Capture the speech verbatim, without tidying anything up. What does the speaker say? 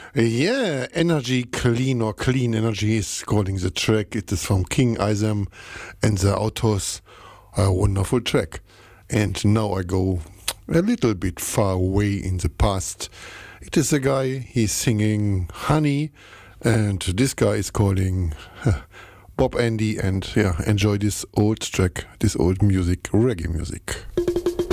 Yeah, Energy Clean or Clean Energy is calling the track. It is from King Isam and the Autos. A wonderful track. And now I go a little bit far away in the past. It is a guy, he's singing Honey, and this guy is calling Bob Andy. And yeah, enjoy this old track, this old music, reggae music.